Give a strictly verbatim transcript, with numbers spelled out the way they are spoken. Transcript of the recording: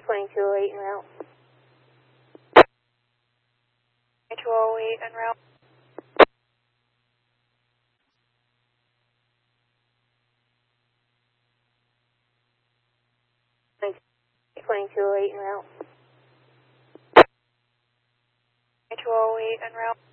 twenty-two oh eight en route. twenty-two oh eight en route. twenty-two oh eight en route. twenty-two oh eight en route.